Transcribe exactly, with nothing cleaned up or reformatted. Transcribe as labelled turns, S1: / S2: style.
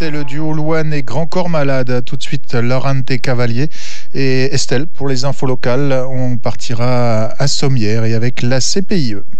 S1: c'était le duo Louane et Grand Corps Malade. Tout de suite, Laurente Cavalier et Estelle pour les infos locales. On partira à Sommières et avec la C P I E.